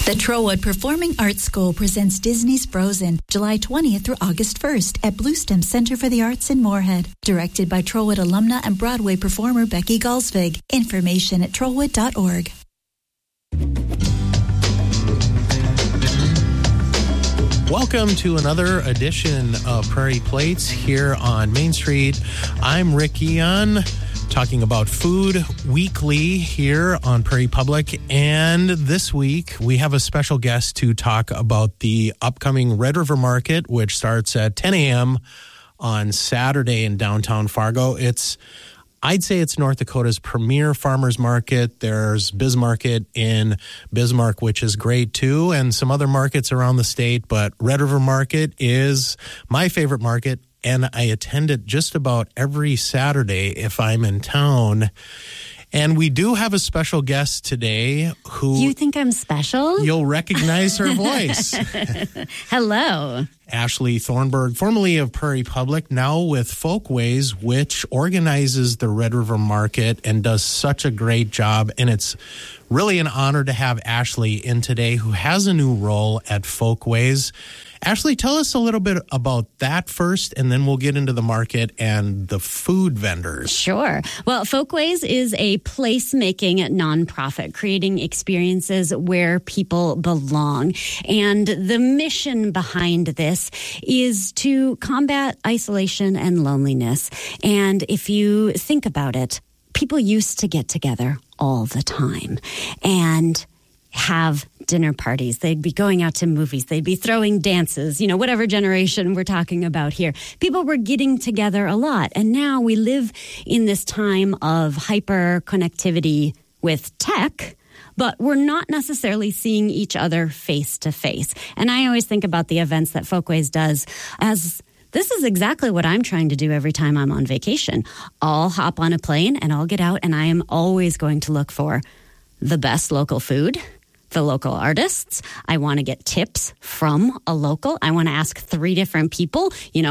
The Trowwood Performing Arts School presents Disney's Frozen, July 20th through August 1st at Bluestem Center for the Arts in Moorhead. Directed by Trowwood alumna and Broadway performer Becky Galsvig. Information at trowwood.org. Welcome to another edition of Prairie Plates here on Main Street. I'm Rick Eon, talking about food weekly here on Prairie Public. And this week, we have a special guest to talk about the upcoming Red River Market, which starts at 10 a.m. on Saturday in downtown Fargo. I'd say it's North Dakota's premier farmers market. There's Bismarcket in Bismarck, which is great too, and some other markets around the state. But Red River Market is my favorite market, and I attend it just about every Saturday if I'm in town. And we do have a special guest today who... You think I'm special? You'll recognize her voice. Hello. Ashley Thornburg, formerly of Prairie Public, now with Folkways, which organizes the Red River Market and does such a great job. And it's really an honor to have Ashley in today, who has a new role at Folkways. Ashley, tell us a little bit about that first, and then we'll get into the market and the food vendors. Sure. Well, Folkways is a place-making nonprofit creating experiences where people belong. And the mission behind this is to combat isolation and loneliness. And if you think about it, people used to get together all the time and have dinner parties. They'd be going out to movies. They'd be throwing dances, whatever generation we're talking about here. People were getting together a lot. And now we live in this time of hyper connectivity with tech, but we're not necessarily seeing each other face to face. And I always think about the events that Folkways does as this is exactly what I'm trying to do every time I'm on vacation. I'll hop on a plane and I'll get out, and I am always going to look for the best local food, the local artists. I want to get tips from a local. I want to ask 3 different people,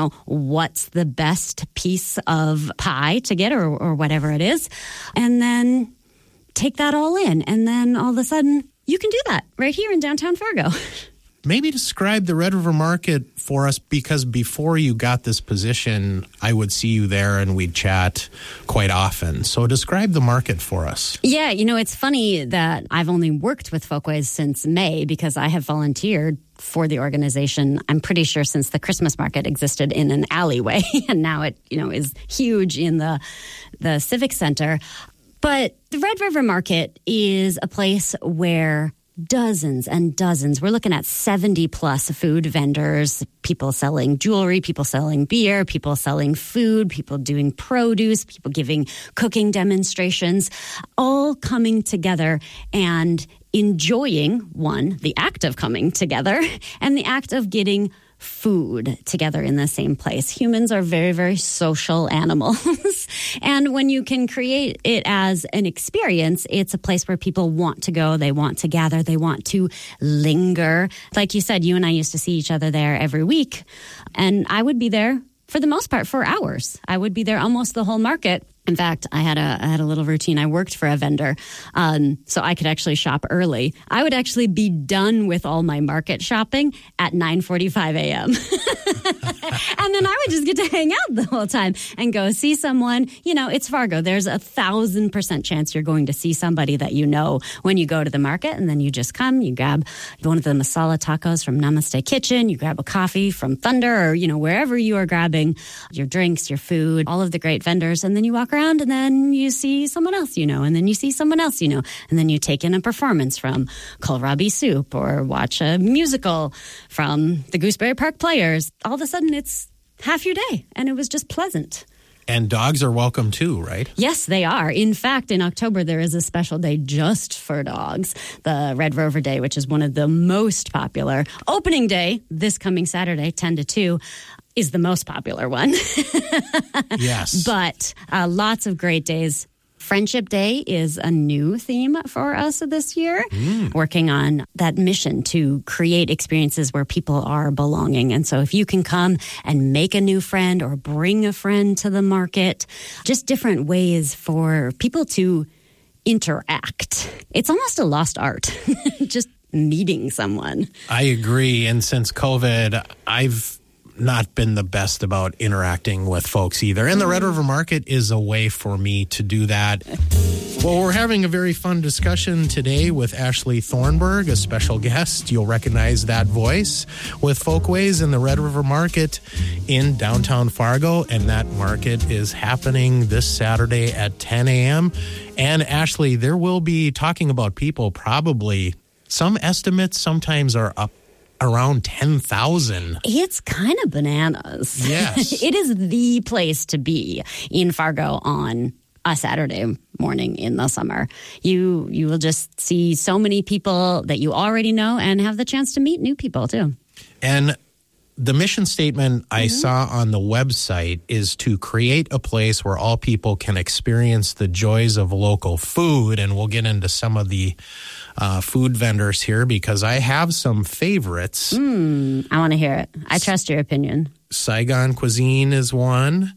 what's the best piece of pie to get or whatever it is. And then take that all in. And then all of a sudden, you can do that right here in downtown Fargo. Maybe describe the Red River Market for us, because before you got this position, I would see you there and we'd chat quite often. So describe the market for us. Yeah, it's funny that I've only worked with Folkways since May because I have volunteered for the organization, I'm pretty sure, since the Christmas market existed in an alleyway. And now it, is huge in the Civic Center. But the Red River Market is a place where dozens and dozens. We're looking at 70 plus food vendors, people selling jewelry, people selling beer, people selling food, people doing produce, people giving cooking demonstrations, all coming together and enjoying, the act of coming together and the act of getting food together in the same place. Humans are very, very social animals. And when you can create it as an experience, it's a place where people want to go, they want to gather, they want to linger. Like you said, you and I used to see each other there every week. And I would be there for the most part for hours. I would be there almost the whole market. In fact, I had a little routine. I worked for a vendor, so I could actually shop early. I would actually be done with all my market shopping at 9:45 a.m. And then I would just get to hang out the whole time and go see someone. It's Fargo. There's 1,000% chance you're going to see somebody that you know when you go to the market, and then you just come, you grab one of the masala tacos from Namaste Kitchen, you grab a coffee from Thunder, or, wherever you are grabbing your drinks, your food, all of the great vendors, and then you walk around and then you see someone else and then you see someone else and then you take in a performance from Kohlrabi Soup or watch a musical from the Gooseberry Park Players. All of a sudden it's half your day, and it was just pleasant. And dogs are welcome too, right? Yes, they are. In fact, in October, there is a special day just for dogs, the Red Rover Day, which is one of the most popular. Opening day, this coming Saturday, 10 to 2, is the most popular one. Yes. But lots of great days. Friendship Day is a new theme for us this year, working on that mission to create experiences where people are belonging. And so if you can come and make a new friend or bring a friend to the market, just different ways for people to interact. It's almost a lost art, just meeting someone. I agree. And since COVID, I've not been the best about interacting with folks either. And the Red River Market is a way for me to do that. Well, we're having a very fun discussion today with Ashley Thornburg, a special guest. You'll recognize that voice with Folkways in the Red River Market in downtown Fargo. And that market is happening this Saturday at 10 a.m. And Ashley, there will be talking about people, probably some estimates sometimes are up around 10,000. It's kind of bananas. Yes. It is the place to be in Fargo on a Saturday morning in the summer. You will just see so many people that you already know and have the chance to meet new people too. And the mission statement I saw on the website is to create a place where all people can experience the joys of local food. And we'll get into some of the food vendors here because I have some favorites. I want to hear it. I trust your opinion. Saigon Cuisine is one.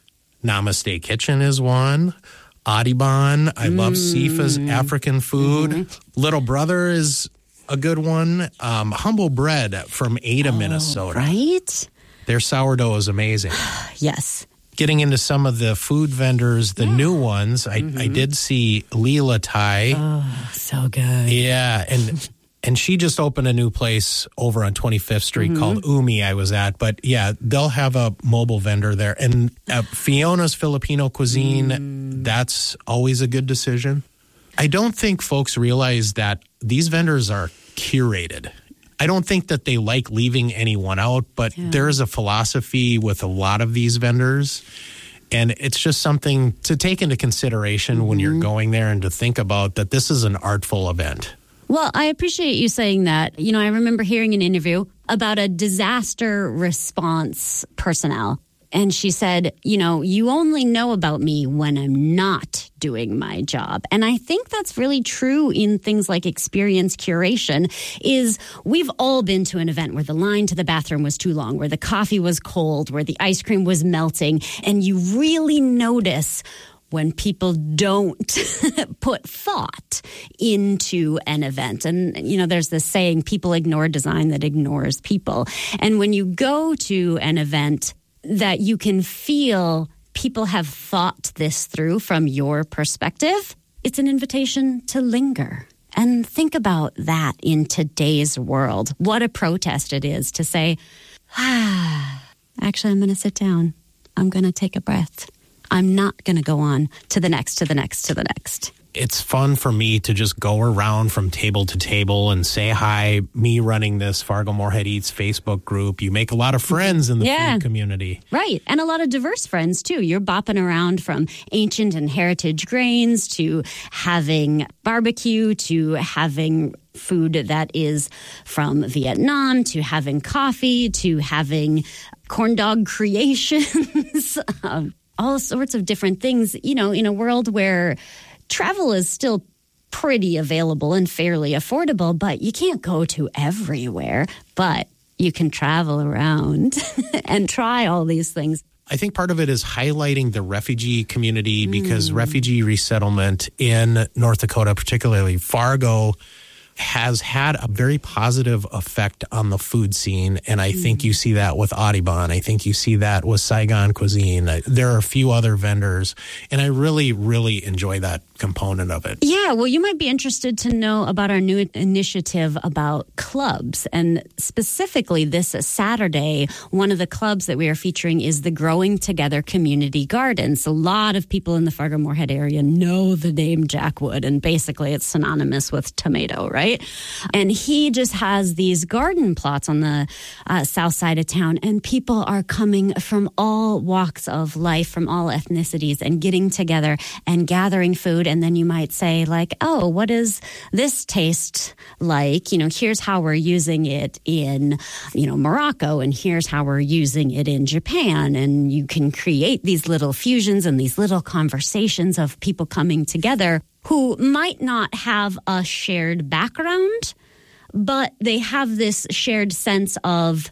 Namaste Kitchen is one. Audubon. I love Sifa's African food. Little Brother is a good one. Humble Bread from Ada, Minnesota. Right? Their sourdough is amazing. Yes. Getting into some of the food vendors, the new ones, I did see Leela Thai. Oh, so good. Yeah, and she just opened a new place over on 25th Street called Umi I was at. But yeah, they'll have a mobile vendor there. And Fiona's Filipino Cuisine, that's always a good decision. I don't think folks realize that these vendors are curated. I don't think that they like leaving anyone out, but there is a philosophy with a lot of these vendors. And it's just something to take into consideration when you're going there and to think about that this is an artful event. Well, I appreciate you saying that. You know, I remember hearing an interview about a disaster response personnel. And she said, you know, you only know about me when I'm not doing my job. And I think that's really true in things like experience curation is we've all been to an event where the line to the bathroom was too long, where the coffee was cold, where the ice cream was melting. And you really notice when people don't put thought into an event. And, you know, there's this saying, people ignore design that ignores people. And when you go to an event that you can feel people have thought this through from your perspective, it's an invitation to linger. And think about that in today's world. What a protest it is to say, actually, I'm going to sit down. I'm going to take a breath. I'm not going to go on to the next, to the next, to the next. It's fun for me to just go around from table to table and say hi. Me running this Fargo Moorhead Eats Facebook group, you make a lot of friends in the food community. Right. And a lot of diverse friends, too. You're bopping around from ancient and heritage grains to having barbecue to having food that is from Vietnam to having coffee to having corn dog creations, all sorts of different things, you know, in a world where travel is still pretty available and fairly affordable, but you can't go to everywhere. But you can travel around and try all these things. I think part of it is highlighting the refugee community because refugee resettlement in North Dakota, particularly Fargo, has had a very positive effect on the food scene. And I think you see that with Audubon. I think you see that with Saigon Cuisine. There are a few other vendors. And I really, really enjoy that component of it. Yeah, well, you might be interested to know about our new initiative about clubs. And specifically this Saturday, one of the clubs that we are featuring is the Growing Together Community Gardens. A lot of people in the Fargo Moorhead area know the name Jack Wood, and basically it's synonymous with tomato, right? And he just has these garden plots on the south side of town, and people are coming from all walks of life, from all ethnicities, and getting together and gathering food. And then you might say, like, oh, what does this taste like? You know, here's how we're using it in, you know, Morocco, and here's how we're using it in Japan. And you can create these little fusions and these little conversations of people coming together who might not have a shared background, but they have this shared sense of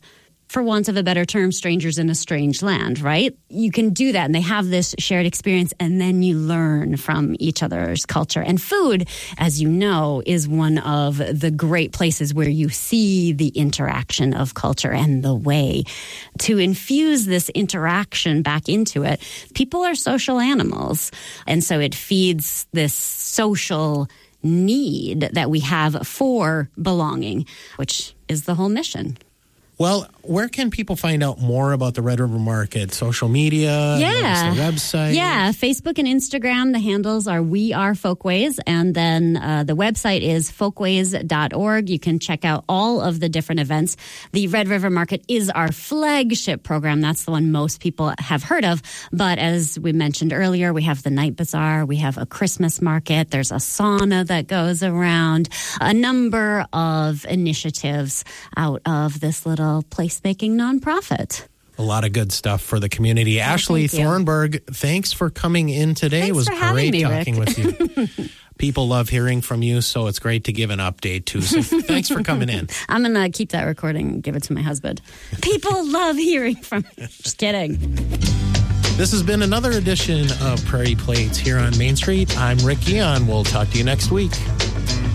for want of a better term, strangers in a strange land, right? You can do that, and they have this shared experience, and then you learn from each other's culture. And food, as you know, is one of the great places where you see the interaction of culture and the way to infuse this interaction back into it. People are social animals, and so it feeds this social need that we have for belonging, which is the whole mission. Well, where can people find out more about the Red River Market? Social media? Yeah. The website? Yeah, Facebook and Instagram. The handles are We Are Folkways. And then the website is folkways.org. You can check out all of the different events. The Red River Market is our flagship program. That's the one most people have heard of. But as we mentioned earlier, we have the Night Bazaar. We have a Christmas market. There's a sauna that goes around. A number of initiatives out of this little placemaking nonprofit. A lot of good stuff for the community. Yeah, Ashley Thornburg, thanks for coming in today. Thanks it was for having great me, talking Rick. with you. People love hearing from you, so it's great to give an update too. So thanks for coming in. I'm going to keep that recording and give it to my husband. People love hearing from you. Just kidding. This has been another edition of Prairie Plates here on Main Street. I'm Rick Eon. We'll talk to you next week.